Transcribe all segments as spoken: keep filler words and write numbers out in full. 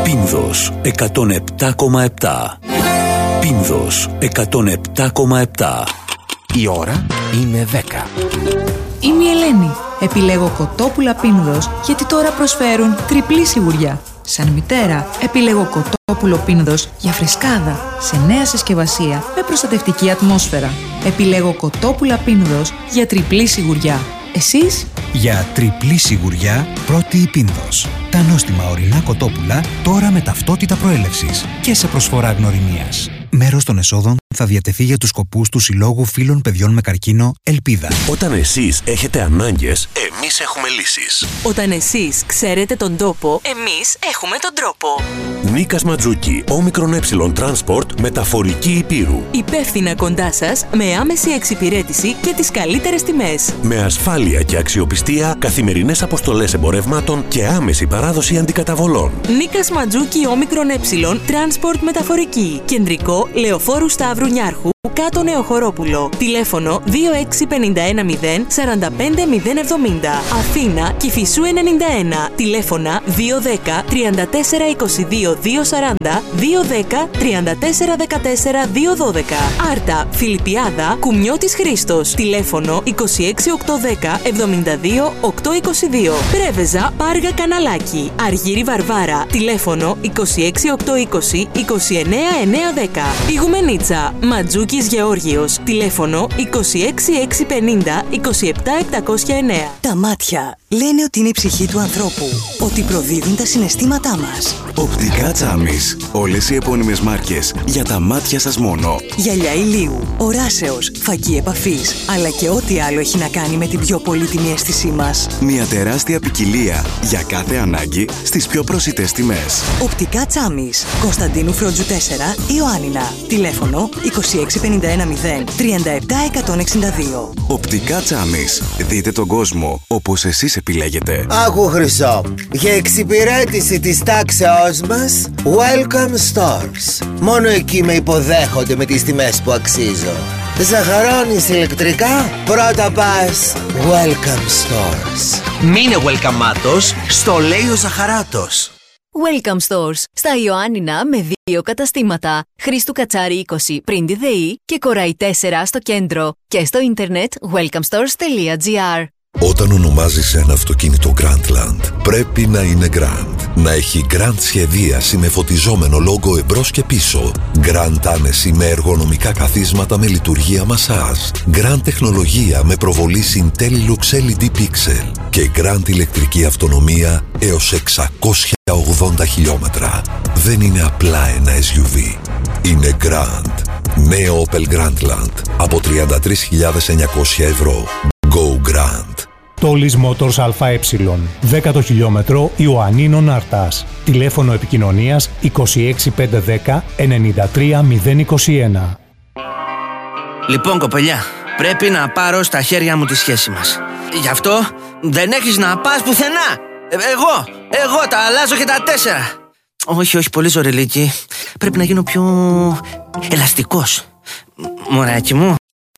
Πίνδος εκατόν επτά κόμμα επτά. Πίνδος εκατόν επτά κόμμα επτά. Η ώρα είναι δέκα. Είμαι η Ελένη. Επιλέγω κοτόπουλα Πίνδος γιατί τώρα προσφέρουν τριπλή σιγουριά. Σαν μητέρα, επιλέγω κοτόπουλο Πίνδος για φρεσκάδα, σε νέα συσκευασία με προστατευτική ατμόσφαιρα. Επιλέγω κοτόπουλα Πίνδος για τριπλή σιγουριά. Εσείς? Για τριπλή σιγουριά, πρώτη η Πίνδος. Τα νόστιμα ορεινά κοτόπουλα τώρα με ταυτότητα προέλευσης και σε προσφορά γνωριμίας. Μέρος των εσόδων θα διατεθεί για τους σκοπούς του Συλλόγου Φίλων Παιδιών με Καρκίνο Ελπίδα. Όταν εσείς έχετε ανάγκες, εμείς έχουμε λύσεις. Όταν εσείς ξέρετε τον τόπο, εμείς έχουμε τον τρόπο. Νίκας Ματζούκη, όμικρον ε Transport, μεταφορική Υπήρου. Υπεύθυνα κοντά σας, με άμεση εξυπηρέτηση και τις καλύτερες τιμές. Με ασφάλεια και αξιοπιστία, καθημερινές αποστολές εμπορευμάτων και άμεση παράδοση αντικαταβολών. Νίκας Ματζούκη, όμικρον ε Transport, μεταφορική. Κεντρικό Λεωφόρου Σταύρου Νιάρχου, κάτω Νεοχωρόπουλο. Τηλέφωνο δύο έξι πέντε ένα μηδέν τέσσερα πέντε μηδέν εβδομήντα. Αθήνα Κηφισού ενενήντα ένα. Τηλέφωνα δύο ένα μηδέν τρία τέσσερα είκοσι δύο δύο σαράντα, δύο ένα μηδέν τρία τέσσερα δεκατέσσερα δύο δώδεκα. Άρτα Φιλιππιάδα Κουμιώτης Χρήστος. Τηλέφωνο είκοσι έξι οκτακόσια δέκα εβδομήντα δύο οκτακόσια είκοσι δύο. Πρέβεζα Πάργα Καναλάκι. Αργύρι Βαρβάρα. Τηλέφωνο είκοσι έξι οκτακόσια είκοσι είκοσι εννέα εννιακόσια δέκα. Πηγουμενίτσα Ματζούκης Γεώργιος. Τηλέφωνο είκοσι έξι εξακόσια πενήντα είκοσι επτά επτακόσια εννέα. Τα μάτια λένε ότι είναι η ψυχή του ανθρώπου, ότι προδίδουν τα συναισθήματά μας. Οπτικά Τσάμις. Όλες οι επώνυμες μάρκες για τα μάτια σας μόνο. Γυαλιά ηλίου, οράσεως, φακή επαφής, αλλά και ό,τι άλλο έχει να κάνει με την πιο πολύτιμη αίσθησή μας. Μια τεράστια ποικιλία για κάθε ανάγκη στις πιο προσιτές τιμές. Οπτικά Τσάμις. Κωνσταντίνου Φρόντζου τέσσερα, Ιωάννινα. Τηλέφωνο είκοσι έξι πενήντα ένα μηδέν τριάντα επτά εκατόν εξήντα δύο. Οπτικά Τσάμις. Δείτε τον κόσμο όπως εσείς επιλέγετε. Άκου Χρυσό, για εξυπηρέτηση της τάξεώς μας, Welcome Stores. Μόνο εκεί με υποδέχονται με τις τιμές που αξίζω. Ζαχαρώνεις ηλεκτρικά, πρώτα πας Welcome Stores. Μείνε welcome-άτος, στο λέει ο Ζαχαράτος. Welcome Stores. Στα Ιωάννινα με δύο καταστήματα. Χρήστου Κατσάρη είκοσι πριν τη ΔΕΗ και Κοράι τέσσερα στο κέντρο. Και στο ίντερνετ welcome stores τελεία gr. Όταν ονομάζεις ένα αυτοκίνητο Grandland, πρέπει να είναι Grand. Να έχει Grand σχεδίαση με φωτιζόμενο λόγο εμπρός και πίσω. Grand άνεση με εργονομικά καθίσματα με λειτουργία μασάζ. Grand τεχνολογία με προβολή Intelli-Lux ελ ι ντι Pixel. Και Grand ηλεκτρική αυτονομία έως εξακόσια ογδόντα χιλιόμετρα. Δεν είναι απλά ένα ες γιου βι. Είναι Grand. Νέο Opel Grandland από τριάντα τρεις χιλιάδες εννιακόσια ευρώ. Go Grand. Τόλις Motors ΑΕ, δέκατο χιλιόμετρο Ιωαννίνων Άρτας. Τηλέφωνο επικοινωνίας είκοσι έξι πεντακόσια δέκα ενενήντα τρία μηδέν είκοσι ένα. Λοιπόν κοπελιά, πρέπει να πάρω στα χέρια μου τη σχέση μας. Γι' αυτό δεν έχεις να πας πουθενά. Ε, εγώ, εγώ τα αλλάζω και τα τέσσερα. Όχι, όχι, πολύ ζωριλίκι. Πρέπει να γίνω πιο ελαστικός. Μωράκι μου.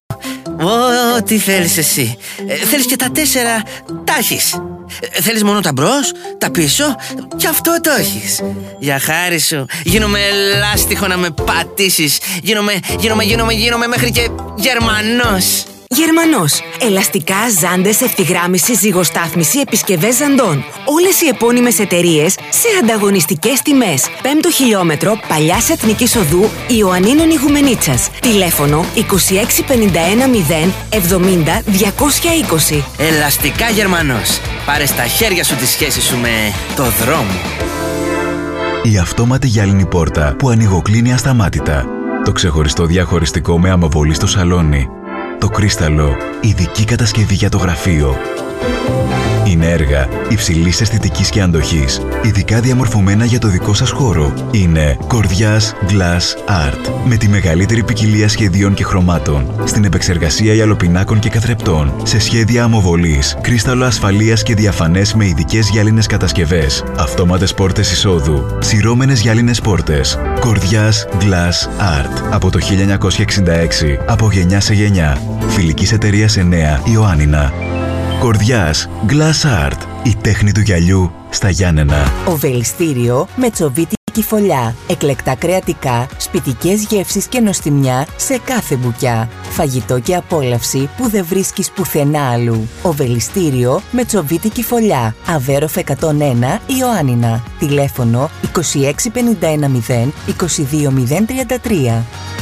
Ό,τι θέλεις εσύ. ε, Θέλεις και τα τέσσερα, τα έχεις. ε, Θέλεις μόνο τα μπρος, τα πίσω, και αυτό το έχεις. Για χάρη σου. Γίνομαι λάστιχο να με πατήσεις. Γίνομαι, γίνομαι, γίνομαι, γίνομαι μέχρι και Γερμανός. Γερμανός. Ελαστικά, ζάντες, ευθυγράμμιση, ζυγοστάθμιση, επισκευές ζαντών. Όλες οι επώνυμες εταιρείες σε ανταγωνιστικές τιμές. Πέμπτο χιλιόμετρο Παλιάς Εθνικής Οδού Ιωαννίνων Ιγουμενίτσας. Τηλέφωνο είκοσι έξι πενήντα ένα μηδέν εβδομήντα διακόσια είκοσι. Ελαστικά Γερμανός. Πάρε στα χέρια σου τη σχέση σου με το δρόμο. Η αυτόματη γυάλινη πόρτα που ανοιγοκλίνει ασταμάτητα. Το ξεχωριστό διαχωριστικό με αμοβολή στο σαλόνι. Το κρίσταλο, ειδική κατασκευή για το γραφείο. Είναι έργα υψηλής αισθητικής και αντοχής, ειδικά διαμορφωμένα για το δικό σας χώρο. Είναι Κορδιάς Glass Art, με τη μεγαλύτερη ποικιλία σχεδίων και χρωμάτων, στην επεξεργασία γυαλοπινάκων και καθρεπτών, σε σχέδια αμοβολής, κρίσταλο ασφαλείας και διαφανές με ειδικές γυάλινες κατασκευές, αυτόματες πόρτες εισόδου, σειρώμενες γυάλινες πόρτες. Κορδιάς Glass Art, από το χίλια εννιακόσια εξήντα έξι, από γενιά σε γενιά. Φιλικής εταιρείας εννέα, Ιωάννινα. Κορδιάς Glass Art, η τέχνη του γυαλιού στα Γιάννενα. Οβελιστήριο με Τσοβίτη Κηφολιά. Εκλεκτά κρεατικά, σπιτικές γεύσεις και νοστιμιά σε κάθε μπουκιά. Φαγητό και απόλαυση που δεν βρίσκεις πουθενά αλλού. Οβελιστήριο με Τσοβίτη Κηφολιά. Αβέροφ εκατόν ένα Ιωάννινα. Τηλέφωνο είκοσι έξι πενήντα ένα μηδέν είκοσι δύο μηδέν τριάντα τρία.